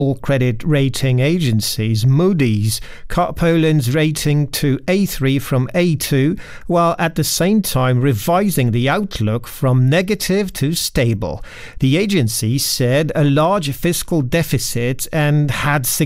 All credit rating agencies, Moody's, cut Poland's rating to A3 from A2, while at the same time revising the outlook from negative to stable. The agency said a large fiscal deficit and had